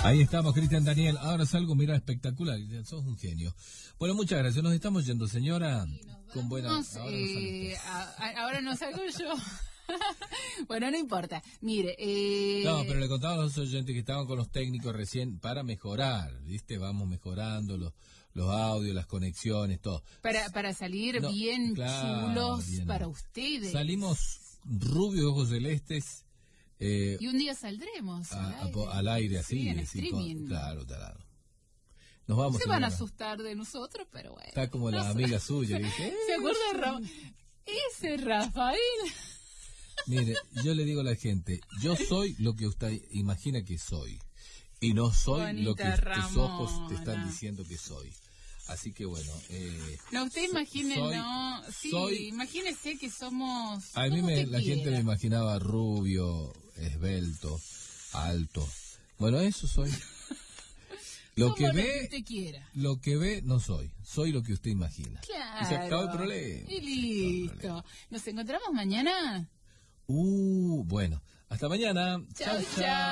Ahí estamos, Cristian Daniel. Ahora salgo, mira, espectacular. Sos un genio. Bueno, muchas gracias. Nos estamos yendo, señora. Con buena. Ahora no salgo yo. Bueno, no importa. Mire, No, pero le contaba a los oyentes que estaban con los técnicos recién para mejorar, ¿viste? Vamos mejorando los audios, las conexiones, todo. Para salir bien chulos bien. Para ustedes. Salimos rubios, ojos celestes. Y un día saldremos al aire así. Sí, en streaming. Claro. Nos vamos. Se van a asustar de nosotros, pero bueno. Está como la amiga suya. Dice, ¿se acuerda ese Rafael? Mire, yo le digo a la gente, yo soy lo que usted imagina que soy. Y no soy Bonita lo que tus ojos te están diciendo que soy. Así que bueno. No, usted imagine, imagínese que somos. A mí la gente me imaginaba rubio, esbelto, alto. Bueno, eso soy. Lo que ve no soy. Soy lo que usted imagina. Claro. Y se acabó el problema. Y listo. ¿Nos encontramos mañana? Bueno. Hasta mañana. Chau, chau.